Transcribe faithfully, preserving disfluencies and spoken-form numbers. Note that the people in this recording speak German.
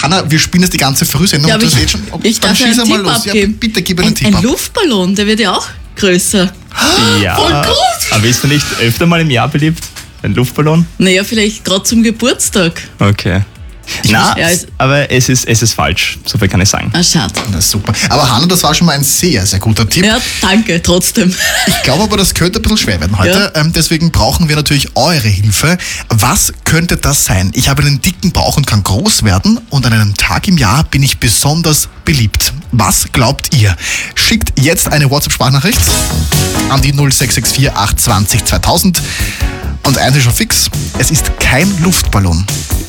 Hanna, wir spielen jetzt die ganze Frühsendung. Ja, und aber du ich, seht schon, ob- ich dann darf schieß einen einmal Tipp los. Ja, abgeben. bitte gib einen ein, Tipp ein ab. Luftballon, der wird ja auch größer. Ja. Voll gut. Aber ist er nicht öfter mal im Jahr beliebt? Ein Luftballon? Naja, vielleicht gerade zum Geburtstag. Okay. Na, Ja, es- aber es ist, es ist falsch. So viel kann ich sagen. Ah, schade. Na, super. Aber Hanna, das war schon mal ein sehr, sehr guter Tipp. Ja, danke, trotzdem. Ich glaube aber, das könnte ein bisschen schwer werden heute. Ähm, deswegen brauchen wir natürlich eure Hilfe. Was könnte das sein? Ich habe einen dicken Bauch und kann groß werden und an einem Tag im Jahr bin ich besonders beliebt. Was glaubt ihr? Schickt jetzt eine WhatsApp-Sprachnachricht an die null sechs sechs vier acht zwei null zweitausend. Und eins ist schon fix, es ist kein Luftballon.